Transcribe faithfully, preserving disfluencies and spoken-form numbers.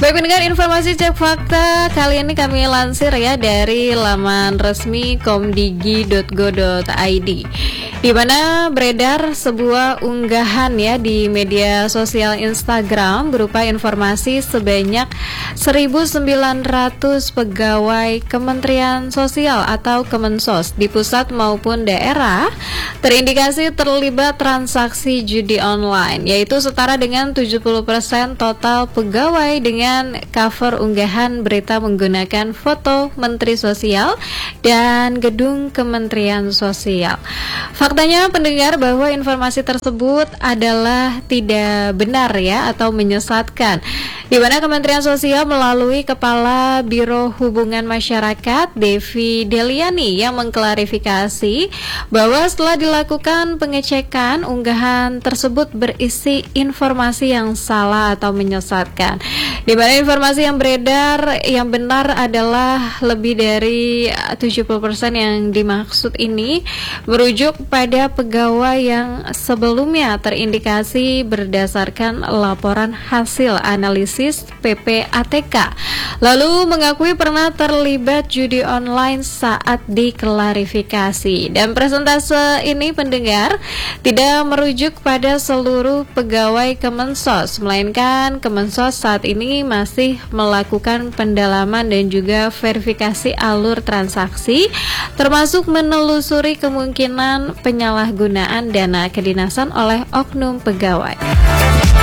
Baik pendengar, informasi cek fakta kali ini kami lansir ya dari laman resmi komdigi dot go dot i d, di mana beredar sebuah unggahan ya di media sosial Instagram berupa informasi sebanyak seribu sembilan ratus pegawai Kementerian Sosial atau Kemensos di pusat maupun daerah terindikasi terlibat transaksi judi online, yaitu setara dengan tujuh puluh persen total pegawai dengan cover unggahan berita menggunakan foto Menteri Sosial dan gedung Kementerian Sosial. Faktanya pendengar bahwa informasi tersebut adalah tidak benar ya atau menyesatkan, di mana Kementerian Sosial melalui Kepala Biro Hubungan Masyarakat Devi Deliani yang mengklarifikasi bahwa setelah dilakukan pengecekan, unggahan tersebut berisi informasi yang salah atau menyesatkan, di mana informasi yang beredar yang benar adalah lebih dari tujuh puluh persen yang dimaksud ini merujuk pada pegawai yang sebelumnya terindikasi berdasarkan laporan hasil analisis P P A T K, lalu mengakui pernah terlibat judi online saat diklarifikasi. Dan persentase ini pendengar tidak merujuk pada seluruh pegawai Kemensos, melainkan Kemensos saat ini masih melakukan pendalaman dan juga verifikasi alur transaksi, termasuk menelusuri kemungkinan penyalahgunaan dana kedinasan oleh oknum pegawai.